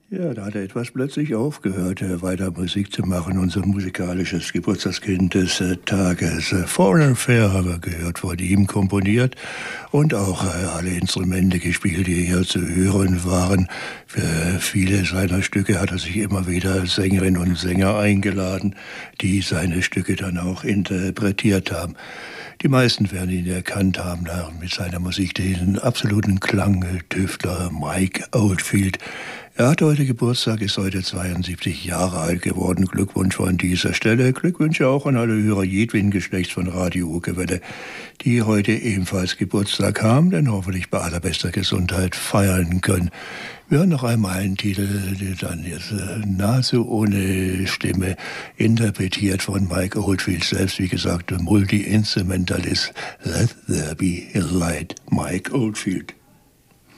Ja, da hat er etwas plötzlich aufgehört, weiter Musik zu machen. Unser musikalisches Geburtstagskind des Tages. Foreign Affair haben wir gehört, von ihm komponiert und auch alle Instrumente gespielt, die hier zu hören waren. Für viele seiner Stücke hat er sich immer wieder Sängerinnen und Sänger eingeladen, die seine Stücke dann auch interpretiert haben. Die meisten werden ihn erkannt haben, mit seiner Musik, den absoluten Klangtüftler Mike Oldfield. Er hat heute Geburtstag, ist heute 72 Jahre alt geworden. Glückwunsch von dieser Stelle. Glückwünsche auch an alle Hörer jedweden Geschlechts von Radio Uckerwelle, die heute ebenfalls Geburtstag haben, denn hoffentlich bei allerbester Gesundheit feiern können. Wir hören noch einmal einen Titel, der dann jetzt nahezu ohne Stimme interpretiert von Mike Oldfield selbst, wie gesagt, Multi-Instrumentalist. Let there be a light, Mike Oldfield.